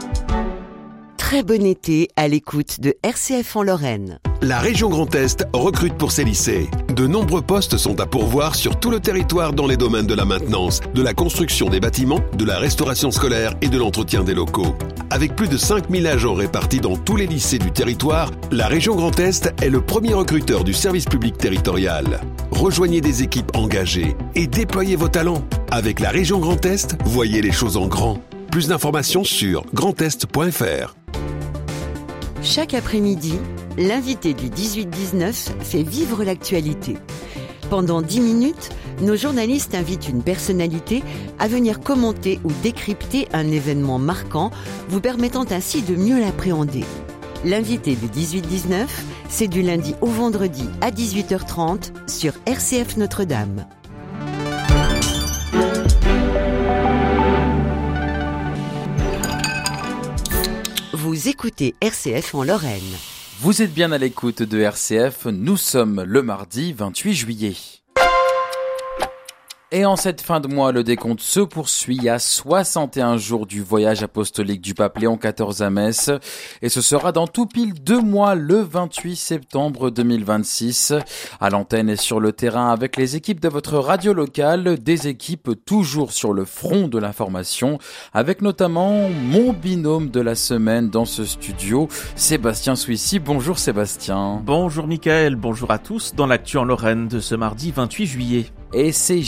Très bon été à l'écoute de RCF en Lorraine. La région Grand Est recrute pour ses lycées. De nombreux postes sont à pourvoir sur tout le territoire dans les domaines de la maintenance, de la construction des bâtiments, de la restauration scolaire et de l'entretien des locaux. Avec plus de 5000 agents répartis dans tous les lycées du territoire, la région Grand Est est le premier recruteur du service public territorial. Rejoignez des équipes engagées et déployez vos talents. Avec la région Grand Est, voyez les choses en grand. Plus d'informations sur grandest.fr. Chaque après-midi, l'invité du 18-19 fait vivre l'actualité. Pendant 10 minutes, nos journalistes invitent une personnalité à venir commenter ou décrypter un événement marquant, vous permettant ainsi de mieux l'appréhender. L'invité du 18-19, c'est du lundi au vendredi à 18h30 sur RCF Notre-Dame. Vous écoutez RCF en Lorraine. Vous êtes bien à l'écoute de RCF, nous sommes le mardi 28 juillet. Et en cette fin de mois, le décompte se poursuit à 61 jours du voyage apostolique du pape Léon XIV à Metz. Et ce sera dans tout pile 2 mois, le 28 septembre 2026. À l'antenne et sur le terrain avec les équipes de votre radio locale, des équipes toujours sur le front de l'information, avec notamment mon binôme de la semaine dans ce studio, Sébastien Souissy. Bonjour Sébastien. Bonjour Mickaël, bonjour à tous dans l'actu en Lorraine de ce mardi 28 juillet. Et c'est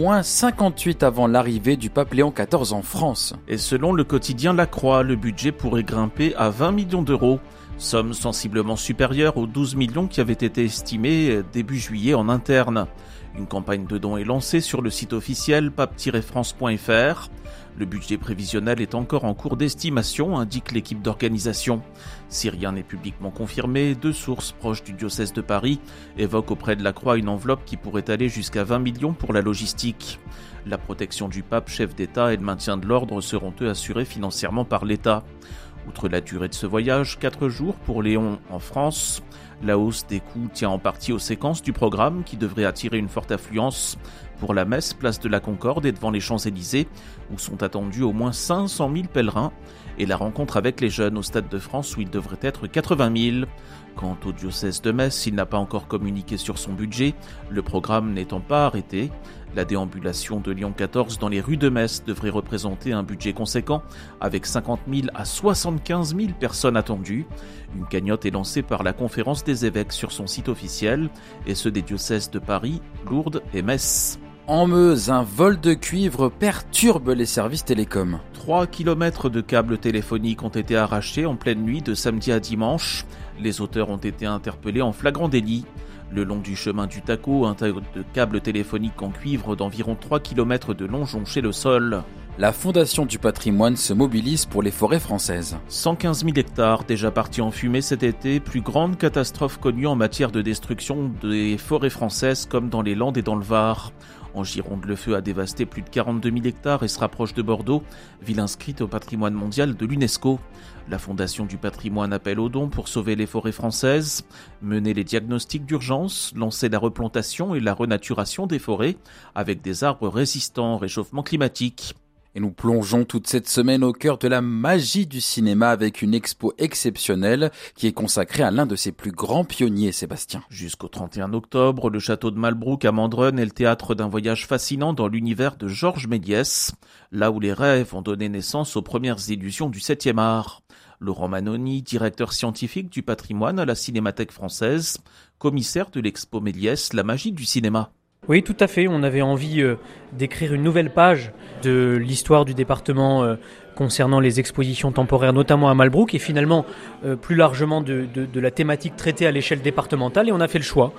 J-58 avant l'arrivée du pape Léon XIV en France. Et selon le quotidien La Croix, le budget pourrait grimper à 20 millions d'euros, somme sensiblement supérieure aux 12 millions qui avaient été estimés début juillet en interne. Une campagne de dons est lancée sur le site officiel pape-france.fr. Le budget prévisionnel est encore en cours d'estimation, indique l'équipe d'organisation. Si rien n'est publiquement confirmé, 2 sources proches du diocèse de Paris évoquent auprès de la Croix une enveloppe qui pourrait aller jusqu'à 20 millions pour la logistique. La protection du pape, chef d'État, et le maintien de l'ordre seront eux assurés financièrement par l'État. Outre la durée de ce voyage, 4 jours pour Léon en France. La hausse des coûts tient en partie aux séquences du programme qui devrait attirer une forte affluence pour la messe place de la Concorde et devant les Champs-Élysées où sont attendus au moins 500 000 pèlerins et la rencontre avec les jeunes au Stade de France où il devrait être 80 000. Quant au diocèse de Metz, il n'a pas encore communiqué sur son budget, le programme n'étant pas arrêté. La déambulation de Léon XIV dans les rues de Metz devrait représenter un budget conséquent, avec 50 000 à 75 000 personnes attendues. Une cagnotte est lancée par la Conférence des évêques sur son site officiel, et ceux des diocèses de Paris, Lourdes et Metz. En Meuse, un vol de cuivre perturbe les services télécoms. 3 kilomètres de câbles téléphoniques ont été arrachés en pleine nuit de samedi à dimanche. Les auteurs ont été interpellés en flagrant délit. Le long du chemin du Taco, un tas de câbles téléphoniques en cuivre d'environ 3 km de long jonchait le sol. La Fondation du patrimoine se mobilise pour les forêts françaises. 115 000 hectares déjà partis en fumée cet été, plus grande catastrophe connue en matière de destruction des forêts françaises comme dans les Landes et dans le Var. En Gironde, le feu a dévasté plus de 42 000 hectares et se rapproche de Bordeaux, ville inscrite au patrimoine mondial de l'UNESCO. La Fondation du patrimoine appelle aux dons pour sauver les forêts françaises, mener les diagnostics d'urgence, lancer la replantation et la renaturation des forêts avec des arbres résistants au réchauffement climatique. Et nous plongeons toute cette semaine au cœur de la magie du cinéma avec une expo exceptionnelle qui est consacrée à l'un de ses plus grands pionniers, Sébastien. Jusqu'au 31 octobre, le château de Malbrouck à Mandronne est le théâtre d'un voyage fascinant dans l'univers de Georges Méliès, là où les rêves ont donné naissance aux premières illusions du 7e art. Laurent Manoni, directeur scientifique du patrimoine à la Cinémathèque française, commissaire de l'expo Méliès, la magie du cinéma. Oui, tout à fait. On avait envie d'écrire une nouvelle page de l'histoire du département concernant les expositions temporaires, notamment à Malbrouck, et finalement plus largement de la thématique traitée à l'échelle départementale. Et on a fait le choix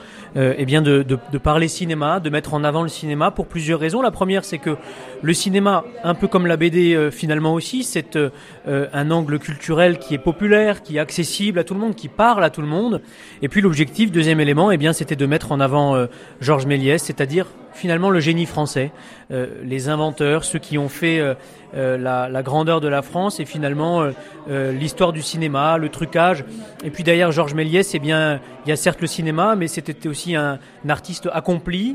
de parler cinéma, de mettre en avant le cinéma pour plusieurs raisons. La première, c'est que le cinéma, un peu comme la BD finalement aussi, c'est un angle culturel qui est populaire, qui est accessible à tout le monde, qui parle à tout le monde. Et puis l'objectif, deuxième élément, c'était de mettre en avant Georges Méliès, c'est-à-dire finalement le génie français, les inventeurs, ceux qui ont fait la grandeur de la France et finalement l'histoire du cinéma, le trucage. Et puis derrière Georges Méliès, il y a certes le cinéma, mais c'était aussi un artiste accompli,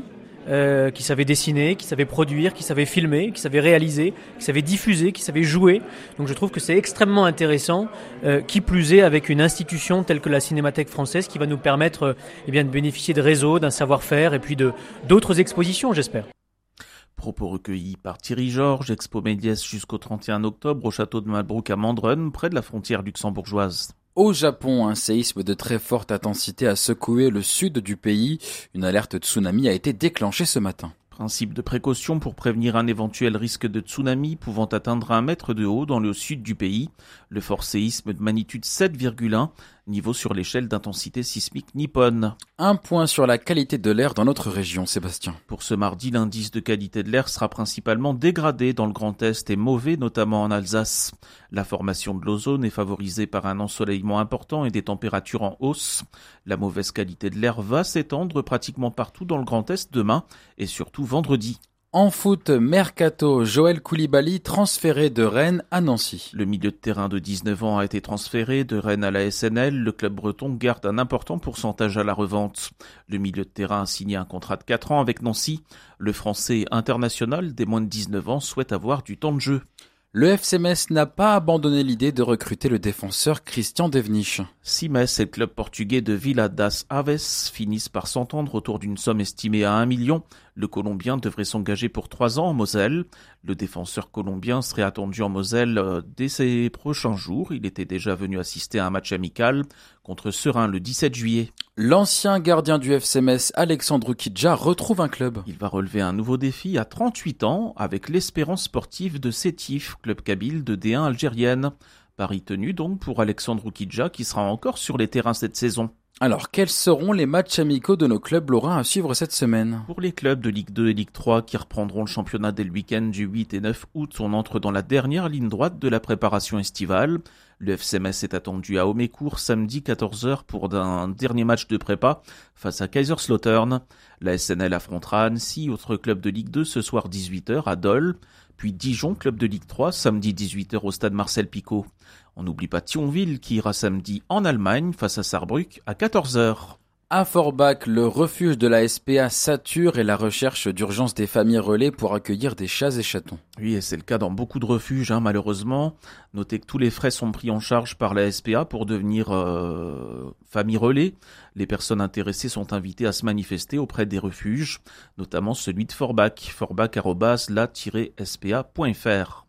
qui savait dessiner, qui savait produire, qui savait filmer, qui savait réaliser, qui savait diffuser, qui savait jouer. Donc je trouve que c'est extrêmement intéressant, qui plus est avec une institution telle que la Cinémathèque française qui va nous permettre de bénéficier de réseaux, d'un savoir-faire et puis d'autres expositions, j'espère. Propos recueillis par Thierry Georges, Expo Méliès jusqu'au 31 octobre au château de Malbrouck à Mandrun, près de la frontière luxembourgeoise. Au Japon, un séisme de très forte intensité a secoué le sud du pays. Une alerte tsunami a été déclenchée ce matin. Principe de précaution pour prévenir un éventuel risque de tsunami pouvant atteindre 1 mètre de haut dans le sud du pays. Le fort séisme de magnitude 7,1, niveau sur l'échelle d'intensité sismique nippone. Un point sur la qualité de l'air dans notre région, Sébastien. Pour ce mardi, l'indice de qualité de l'air sera principalement dégradé dans le Grand Est et mauvais notamment en Alsace. La formation de l'ozone est favorisée par un ensoleillement important et des températures en hausse. La mauvaise qualité de l'air va s'étendre pratiquement partout dans le Grand Est demain et surtout vendredi. En foot, Mercato, Joël Koulibaly transféré de Rennes à Nancy. Le milieu de terrain de 19 ans a été transféré de Rennes à la SNL. Le club breton garde un important pourcentage à la revente. Le milieu de terrain a signé un contrat de 4 ans avec Nancy. Le Français international des moins de 19 ans souhaite avoir du temps de jeu. Le FC Metz n'a pas abandonné l'idée de recruter le défenseur Christian Devnich. Si Metz et le club portugais de Vila das Aves finissent par s'entendre autour d'une somme estimée à 1 million, le Colombien devrait s'engager pour 3 ans en Moselle. Le défenseur colombien serait attendu en Moselle dès ces prochains jours. Il était déjà venu assister à un match amical contre Seraing le 17 juillet. L'ancien gardien du FC Metz, Alexandre Oukidja, retrouve un club. Il va relever un nouveau défi à 38 ans avec l'Espérance sportive de Sétif, club kabyle de D1 algérienne. Pari tenu donc pour Alexandre Oukidja qui sera encore sur les terrains cette saison. Alors, quels seront les matchs amicaux de nos clubs lorrains à suivre cette semaine ? Pour les clubs de Ligue 2 et Ligue 3 qui reprendront le championnat dès le week-end du 8 et 9 août, on entre dans la dernière ligne droite de la préparation estivale. Le FC Metz est attendu à Homécourt samedi 14h pour un dernier match de prépa face à Kaiserslautern. La SNL affrontera Annecy, autre club de Ligue 2, ce soir 18h à Dole. Puis Dijon, club de Ligue 3, samedi 18h au stade Marcel Picot. On n'oublie pas Thionville qui ira samedi en Allemagne face à Saarbrück à 14h. À Forbach, le refuge de la SPA sature et la recherche d'urgence des familles relais pour accueillir des chats et chatons. Oui, et c'est le cas dans beaucoup de refuges, malheureusement. Notez que tous les frais sont pris en charge par la SPA pour devenir famille relais. Les personnes intéressées sont invitées à se manifester auprès des refuges, notamment celui de Forbach, forbach@la-spa.fr.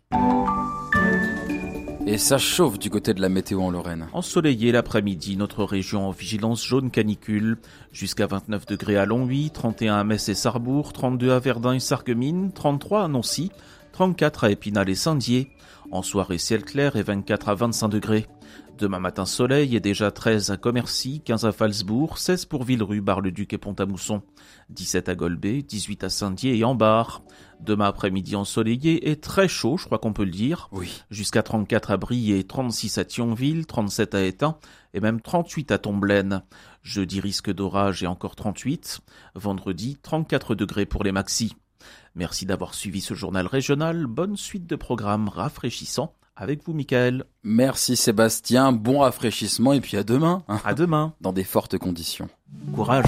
Et ça chauffe du côté de la météo en Lorraine. Ensoleillé l'après-midi, notre région en vigilance jaune canicule. Jusqu'à 29 degrés à Longwy, 31 à Metz et Sarrebourg, 32 à Verdun et Sarreguemines, 33 à Nancy, 34 à Épinal et Saint-Dié. En soirée, ciel clair et 24 à 25 degrés. Demain matin, soleil et déjà 13 à Commercy, 15 à Falsbourg, 16 pour Villerue, Bar-le-Duc et Pont-à-Mousson, 17 à Golbet, 18 à Saint-Dié et Ambar. Demain après-midi ensoleillé et très chaud, je crois qu'on peut le dire. Oui. Jusqu'à 34 à Briey, 36 à Thionville, 37 à Étain et même 38 à Tomblaine. Jeudi, risque d'orage et encore 38. Vendredi, 34 degrés pour les maxis. Merci d'avoir suivi ce journal régional. Bonne suite de programmes rafraîchissants. Avec vous, Mickaël. Merci Sébastien, bon rafraîchissement et puis à demain. À demain. Dans des fortes conditions. Courage.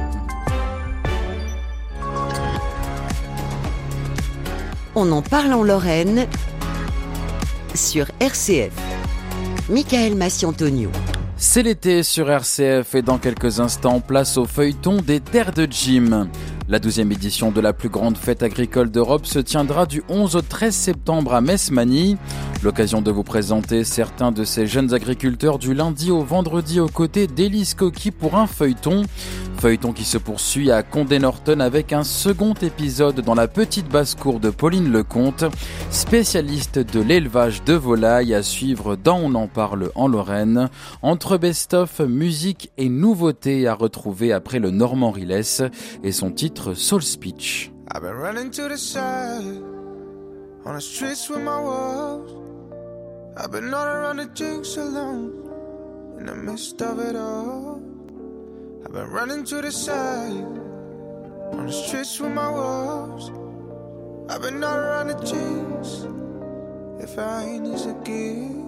On en parle en Lorraine sur RCF. Mickaël Massiantonio. C'est l'été sur RCF et dans quelques instants, place au feuilleton des terres de Jim. La 12e édition de la plus grande fête agricole d'Europe se tiendra du 11 au 13 septembre à Metz-Magny. L'occasion de vous présenter certains de ces jeunes agriculteurs du lundi au vendredi aux côtés d'Élise Coqui pour un feuilleton. Feuilleton qui se poursuit à Condé-Norton avec un second épisode dans la petite basse-cour de Pauline Lecomte, spécialiste de l'élevage de volailles à suivre dans On en parle en Lorraine. Entre best-of, musique et nouveautés à retrouver après le Normand Riles et son titre Soul Speech. I've been running to the side on the streets with my walls. I've been all around the jinx alone in the midst of it all. I've been running to the side on the streets with my walls. I've been all around the jinx. If I ain't is a gift.